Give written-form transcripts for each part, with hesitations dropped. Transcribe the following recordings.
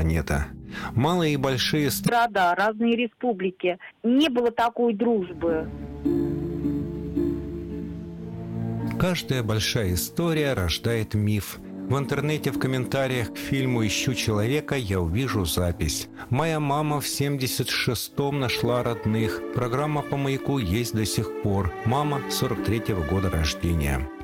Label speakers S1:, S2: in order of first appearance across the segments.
S1: планета. Малые и большие
S2: города, разные республики. Не было такой дружбы.
S1: Каждая большая история рождает миф. В интернете в комментариях к фильму «Ищу человека» я увижу запись. «Моя мама в 76-м нашла родных. Программа по маяку есть до сих пор. Мама 43-го года рождения». В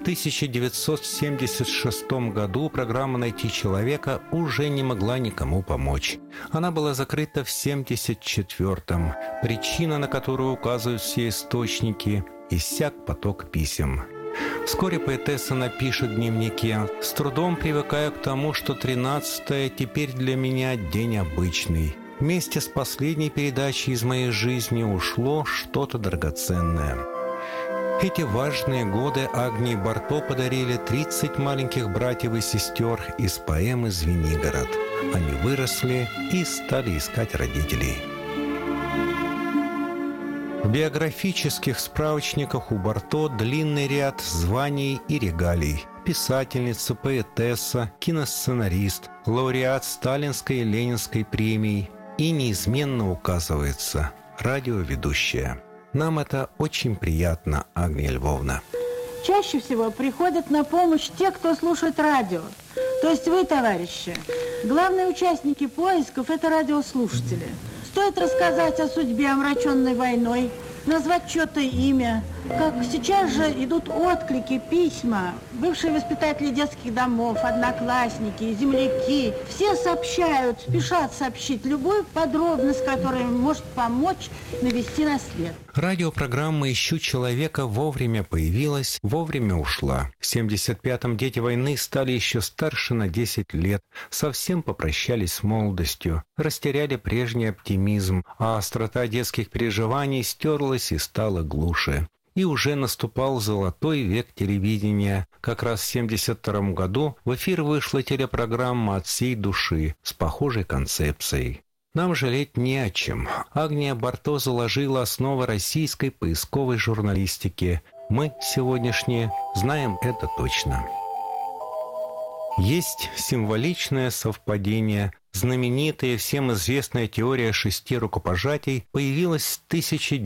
S1: 1976 году программа «Найти человека» уже не могла никому помочь. Она была закрыта в 1974-м. Причина, на которую указывают все источники – иссяк поток писем. Вскоре поэтесса напишет в дневнике: «С трудом привыкаю к тому, что 13-е теперь для меня день обычный. Вместе с последней передачей из моей жизни ушло что-то драгоценное». Эти важные годы Агнии Барто подарили 30 маленьких братьев и сестер из поэмы «Звенигород». Они выросли и стали искать родителей. В биографических справочниках у Барто длинный ряд званий и регалий. Писательница, поэтесса, киносценарист, лауреат Сталинской и Ленинской премий. И неизменно указывается радиоведущая. Нам это очень приятно, Агния Львовна.
S3: Чаще всего приходят на помощь те, кто слушает радио. То есть вы, товарищи. Главные участники поисков – это радиослушатели. Стоит рассказать о судьбе, омраченной войной, назвать чье-то имя. Как сейчас же идут отклики, письма. Бывшие воспитатели детских домов, одноклассники, земляки. Все сообщают, спешат сообщить любую подробность, которая может помочь навести на след.
S1: Радиопрограмма «Ищу человека» вовремя появилась, вовремя ушла. В 75-м дети войны стали еще старше на 10 лет, совсем попрощались с молодостью, растеряли прежний оптимизм, а острота детских переживаний стерлась и стала глуше. И уже наступал золотой век телевидения. Как раз в 1972 году в эфир вышла телепрограмма «От всей души» с похожей концепцией. Нам жалеть не о чем. Агния Барто заложила основы российской поисковой журналистики. Мы, сегодняшние, знаем это точно. Есть символичное совпадение. Знаменитая всем известная теория 6 рукопожатий появилась в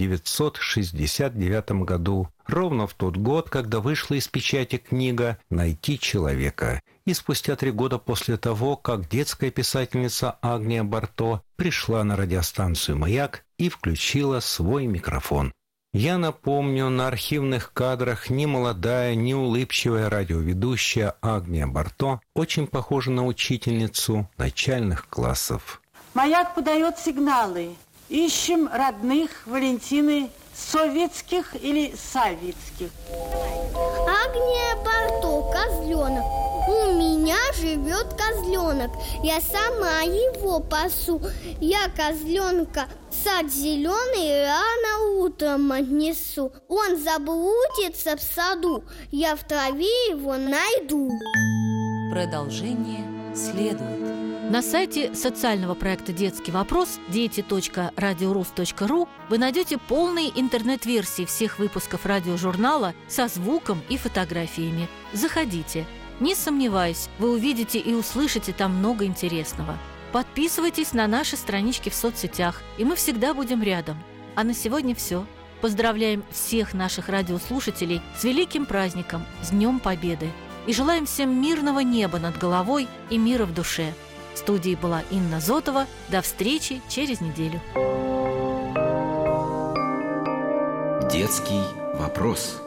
S1: 1969 году, ровно в тот год, когда вышла из печати книга «Найти человека». И спустя 3 года после того, как детская писательница Агния Барто пришла на радиостанцию «Маяк» и включила свой микрофон. Я напомню, на архивных кадрах немолодая, неулыбчивая радиоведущая Агния Барто очень похожа на учительницу начальных классов.
S3: «Маяк» подает сигналы. Ищем родных Валентины Советских или Савицких.
S4: Агния Барто, козленок. У меня живет козленок. Я сама его пасу. Я козленка в сад зеленый рано утром отнесу. Он заблудится в саду. Я в траве его найду.
S5: Продолжение следует.
S6: На сайте социального проекта «Детский вопрос» дети.радиорус.ру вы найдете полные интернет-версии всех выпусков радиожурнала со звуком и фотографиями. Заходите. Не сомневаюсь, вы увидите и услышите там много интересного. Подписывайтесь на наши странички в соцсетях, и мы всегда будем рядом. А на сегодня все. Поздравляем всех наших радиослушателей с великим праздником, с Днем Победы. И желаем всем мирного неба над головой и мира в душе. В студии была Инна Зотова. До встречи через неделю.
S7: Детский вопрос.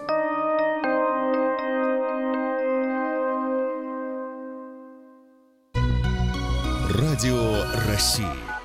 S8: Радио России.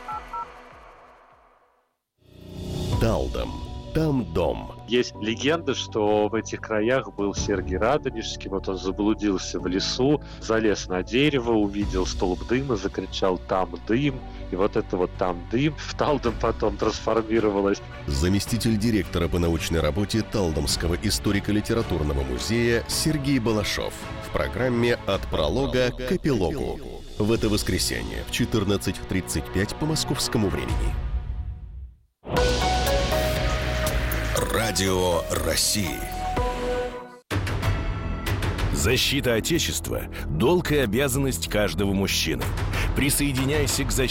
S8: Талдом. Там дом.
S9: Есть легенда, что в этих краях был Сергий Радонежский. Вот он заблудился в лесу, залез на дерево, увидел столб дыма, закричал «там дым». И вот это вот «там дым» в Талдом потом трансформировалось.
S8: Заместитель директора по научной работе Талдомского историко-литературного музея Сергей Балашов в программе «От пролога к эпилогу». В это воскресенье в 14:35 по московскому времени. Радио России.
S10: Защита Отечества – долг и обязанность каждого мужчины. Присоединяйся к защите